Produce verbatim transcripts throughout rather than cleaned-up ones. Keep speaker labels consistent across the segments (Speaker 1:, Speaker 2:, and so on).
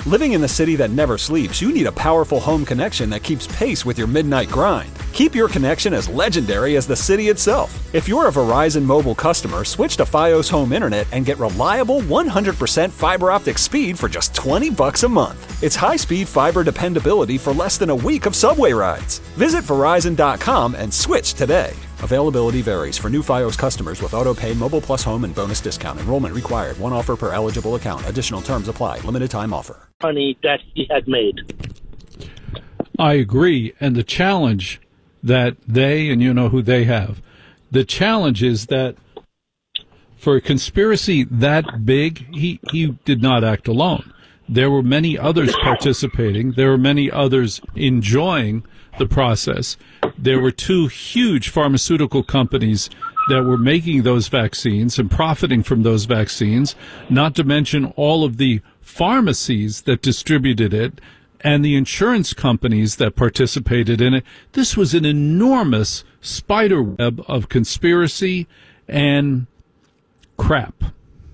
Speaker 1: Living in the city that never sleeps, you need a powerful home connection that keeps pace with your midnight grind. Keep your connection as legendary as the city itself. If you're a Verizon mobile customer, switch to Fios Home Internet and get reliable one hundred percent fiber optic speed for just twenty bucks a month. It's high-speed fiber dependability for less than a week of subway rides. Visit Verizon dot com and switch today. Availability varies for new Fios customers with auto-pay, Mobile Plus Home, and bonus discount. Enrollment required. One offer per eligible account. Additional terms apply. Limited time offer.
Speaker 2: Money that he had made.
Speaker 3: I agree. And the challenge that they, and you know who they have, the challenge is that for a conspiracy that big, he, he did not act alone. There were many others participating. There were many others enjoying the process. There were two huge pharmaceutical companies that were making those vaccines and profiting from those vaccines, not to mention all of the pharmacies that distributed it and the insurance companies that participated in it. This was an enormous spider web of conspiracy and crap.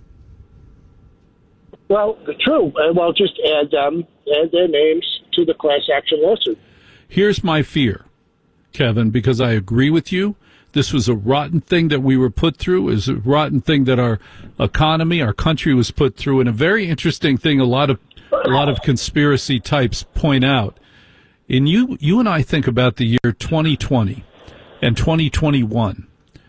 Speaker 2: Well, true. Uh, well, just add, um, add their names to the class action lawsuit.
Speaker 3: Here's my fear, Kevin, because I agree with you. This was a rotten thing that we were put through. It was a rotten thing that our economy, our country was put through. And a very interesting thing a lot of a lot of conspiracy types point out. And you, you and I think about the year twenty twenty and twenty twenty-one.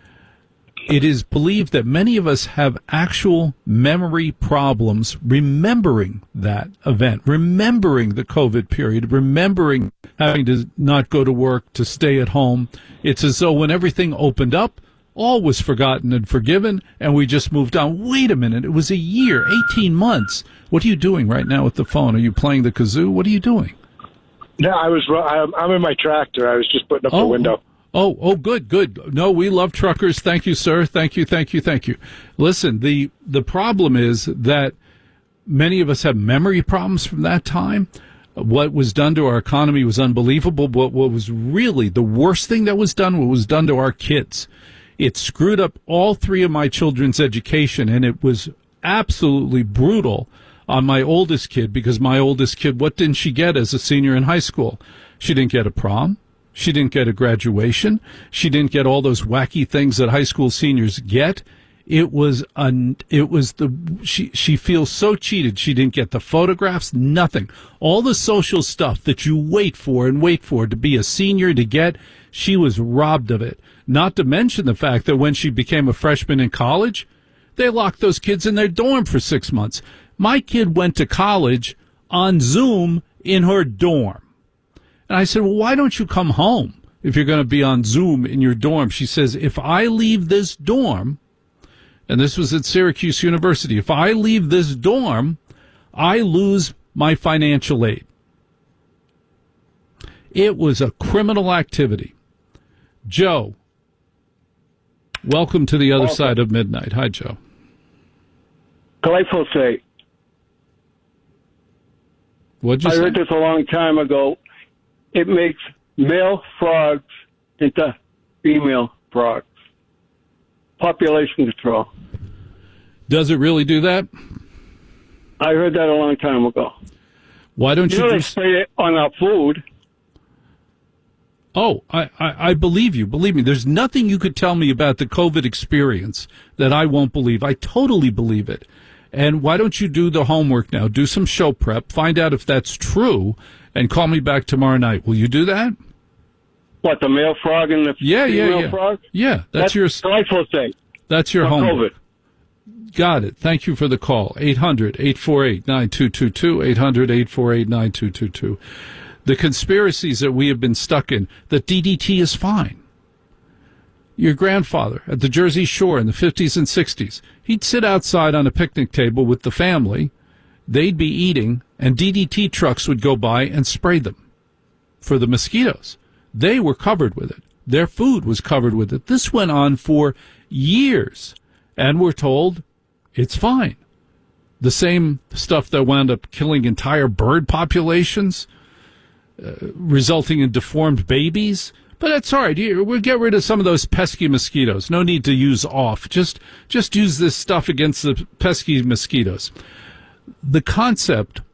Speaker 3: It is believed that many of us have actual memory problems remembering that event, remembering the COVID period, remembering having to not go to work, to stay at home. It's as though when everything opened up, all was forgotten and forgiven, and we just moved on. Wait a minute, it was a year, eighteen months. What are you doing right now with the phone? Are you playing the kazoo? What are you doing?
Speaker 2: No, I was. I'm, I'm in my tractor. I was just putting up
Speaker 3: oh,
Speaker 2: the window.
Speaker 3: Oh, oh, good, good. No, we love truckers. Thank you, sir. Thank you, thank you, thank you. Listen, the the problem is that many of us have memory problems from that time. What was done to our economy was unbelievable. What, what was really the worst thing that was done, what was done to our kids. It screwed up all three of my children's education, and it was absolutely brutal on my oldest kid, because my oldest kid, what didn't she get as a senior in high school? She didn't get a prom. She didn't get a graduation. She didn't get all those wacky things that high school seniors get. It was un, it was the she she feels so cheated. She didn't get the photographs, nothing. All the social stuff that you wait for and wait for to be a senior to get, she was robbed of it. Not to mention the fact that when she became a freshman in college, they locked those kids in their dorm for six months. My kid went to college on Zoom in her dorm. And I said, well, why don't you come home if you're going to be on Zoom in your dorm? She says, if I leave this dorm, and this was at Syracuse University, if I leave this dorm, I lose my financial aid. It was a criminal activity. Joe, welcome to the other
Speaker 4: welcome.
Speaker 3: side of midnight. Hi, Joe.
Speaker 4: Glyphosate.
Speaker 3: What'd you
Speaker 4: I
Speaker 3: say?
Speaker 4: heard this a long time ago. It makes male frogs into female frogs. Population control.
Speaker 3: Does it really do that?
Speaker 4: I heard that a long time ago.
Speaker 3: Why don't
Speaker 4: You
Speaker 3: you,
Speaker 4: know they
Speaker 3: just...
Speaker 4: spray it on our food.
Speaker 3: Oh, I, I, I believe you. Believe me. There's nothing you could tell me about the COVID experience that I won't believe. I totally believe it. And why don't you do the homework now? Do some show prep. Find out if that's true, and call me back tomorrow night. Will you do that?
Speaker 4: What, the male frog and the
Speaker 3: Yeah, yeah,
Speaker 4: female
Speaker 3: yeah.
Speaker 4: frog?
Speaker 3: Yeah, that's,
Speaker 4: That's
Speaker 3: your
Speaker 4: glyphosate.
Speaker 3: that's your
Speaker 4: Not
Speaker 3: homework.
Speaker 4: COVID.
Speaker 3: Got it. Thank you for the call. eight hundred, eight four eight, nine two two two, eight hundred, eight four eight, nine two two two. The conspiracies that we have been stuck in, that D D T is fine. Your grandfather at the Jersey Shore in the fifties and sixties, he'd sit outside on a picnic table with the family. They'd be eating, and D D T trucks would go by and spray them for the mosquitoes. They were covered with it. Their food was covered with it. This went on for years, and we're told it's fine. The same stuff that wound up killing entire bird populations, uh, resulting in deformed babies. But that's all right. We'll get rid of some of those pesky mosquitoes. No need to use off. Just, just use this stuff against the pesky mosquitoes. The concept